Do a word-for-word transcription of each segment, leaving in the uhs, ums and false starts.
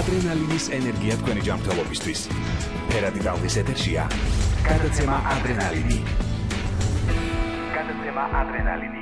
ადრენალინის ენერგია თქვენი ჯანმრთელობისთვის. ფერადი ტალღის ეთერშია გადაცემა ადრენალინი. გადაცემა ადრენალინი.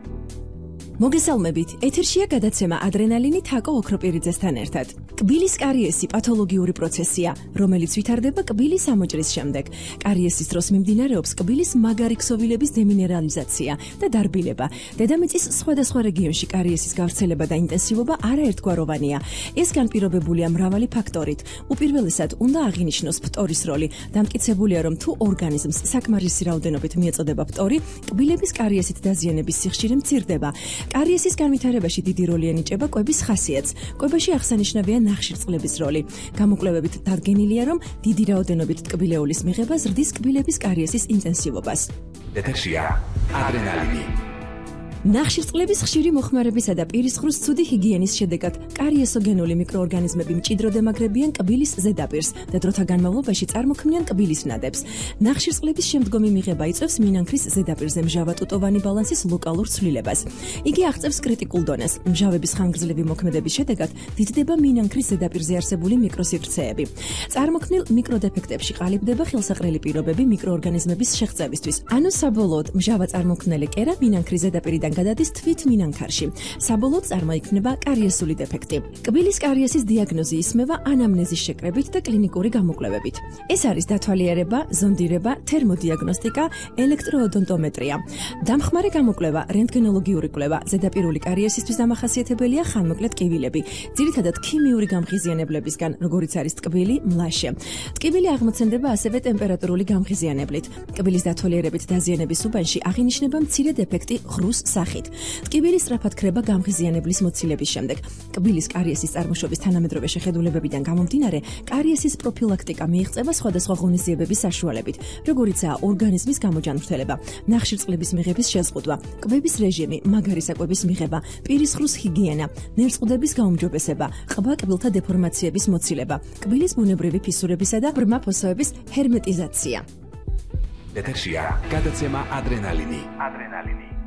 მოგესალმებით, ეთერშია გადაცემა ადრენალინი თაკო ოქროპირიძესთან ერთად. კბილის კარიესი პათოლოგიური პროცესია, რომელიც ვითარდება კბილის ამოჭრის შემდეგ. კარიესის დროს მიმდინარეობს კბილის მაგარი ქსოვილების დემინერალიზაცია და დარბილება. დედამიწის სხვადასხვა რეგიონში კარიესის გავრცელება და ინტენსივობა არაერთგვაროვანია. ეს განპირობებულია მრავალი ფაქტორით. უპირველესად უნდა აღინიშნოს ფტორის როლი. დამტკიცებულია, რომ თუ ორგანიზმს საკმარისი რაოდენობით მიეწოდება ფტორი, კბილების კარიესით დაზიანების სიხშირე მცირდება. კარიესის განვითარებაში დიდი როლი ენიჭება კვების ხასიათს. კვებაში აღსანიშნავია ნახშირწყლების როლი. გამოკვლევებით დადგენილია, რომ დიდი რაოდენობით ტკბილეულის მიღება ზრდის კბილების კარიესის ინტენსივობას. ეთერშია ადრენალინი. ნახშირწყლების ხშირი მოხმარებისა და პირისყრის ცუდი ჰიგიენის შედეგად კარიესოგენული მიკროორგანიზმები მჭიდროდ ემაგრებიან კბილის ზედაპირს და დროთა განმავლობაში წარმოქმნიან კბილის ნადებს. ნახშირწყლების შემდგომი მიღება იწვევს მინანქრის ზედაპირზე მჟავა-ტუტოვანი ბალანსის ლოკალურ ცვლილებას. იგი აღწევს კრიტიკულ დონეს. მჟავების ხანგრძლივი მოქმედების შედეგად დიდდება მინანქრის ზედაპირზე არსებული მიკროსივრცეები. წარმოქმნილ მიკროდეფექტებში ყალიბდება ხელსაყრელი პირობები მიკროორგანიზმების შეღწევისთვის. ანუ საბოლოოდ მჟავა წარმოქმნელი კერა მინანქრის ზედაპირიდან გადადის თვით მინანქარში. საბოლოოდ წარმოიქმნება კარიესული დეფექტი. კბილის კარიესის დიაგნოზი ისმევა ანამნეზის შეკრებით და კლინიკური გამოკვლევებით. ეს არის დათვალიერება, ზონდირება, თერმოდიაგნოსტიკა, ელექტროოდონტომეტრია. დამხმარე გამოკვლევა, რენტგენოლოგიური კვლევა, ზედაპირული კარიესისთვის დამახასიათებელია ხანმოკლე ტკივილები, ძირითადად ქიმიური გამღიზიანებლებისგან, როგორიც არის ტკბილი, მლაშე. ტკივილი აღმოცენდება ასევე ტემპერატურული გამღიზიანებლით. კბილის დათვალიერებით დაზიანების უბანში აღინიშნება მცირე დეფექტი ღრუს სახით. ტკივილი სწრაფად ქრება გამღიზიანებლის მოცილების შემდეგ. კბილის კარიესის წარმოშობის თანამედროვე შეხედულებებიდან გამომდინარე, კარიესის პროფილაქტიკა მიიღწევა სხვადასხვა ღონისძიებების საშუალებით, როგორიცაა ორგანიზმის გამოჯანმრთელება, ნახშირწყლების მიღების შეზღუდვა, კვების რეჟიმი, მაგარი საკვების მიღება, პირისყრის ჰიგიენა, ნერწყვდების გაუმჯობესება, ყბა კბილთა დეფორმაციების მოცილება, კბილის ბუნებრივი ფისურებისა და ბრმა ფოსოების ჰერმეტიზაცია. ეთერშია გადაცემა ადრენალინი. ადრენალინი.